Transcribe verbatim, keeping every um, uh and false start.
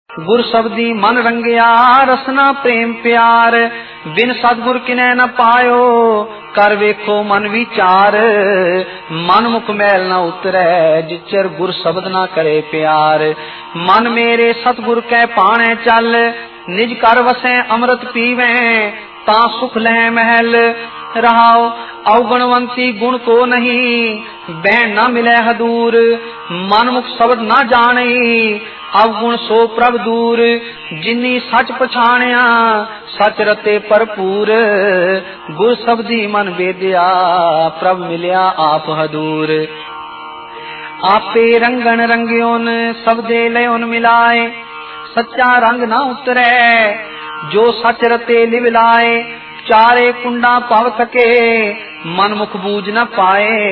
गुर शब्दी मन रंगया रसना प्रेम प्यार, बिन सतगुर किने न पायो कर वेखो मन विचार। मन मुख मैल न उतरे जिचर गुर शब्द न करे प्यार। मन मेरे सतगुर कै पाणे चल, निज कर वसै अमृत पीवे ता सुख लह महल। रहाओ अवगुणवंती गुण को नहीं, बैन न मिले हदूर। मन मुख शब्द न जाने अवगुण सो प्रभ दूर। जिन्नी सच पछाणिया सच रते भरपूर, गुर शब्दी मन वेदिया प्रभ मिलिया आप हदूर। आपे रंगन रंगियोन शब्दे लयोन मिलाए, सच्चा रंग न उतरे जो सच रते लिवलाए। चारे कुंडा पव सके मन मुख बूझ न पाए,